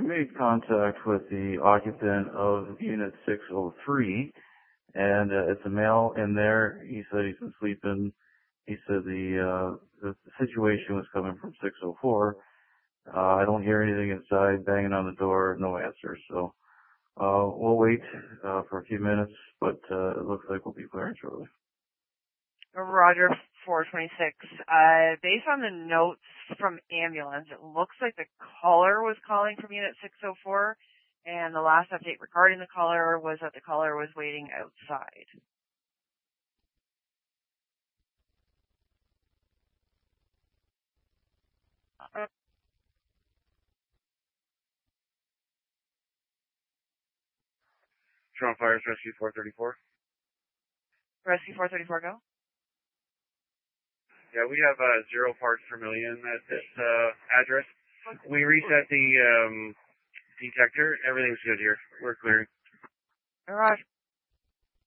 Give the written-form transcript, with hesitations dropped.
made contact with the occupant of Unit 603, and it's a male in there. He said he's been sleeping. He said the situation was coming from 604. I don't hear anything inside, banging on the door, no answer. So we'll wait for a few minutes, but it looks like we'll be clearing shortly. Roger, 426. Based on the notes from ambulance, it looks like the caller was calling from Unit 604, and the last update regarding the caller was that the caller was waiting outside. Toronto Fires, Rescue 434. Rescue 434, go. Yeah, we have 0 parts per million at this address. We reset the detector. Everything's good here. We're clearing.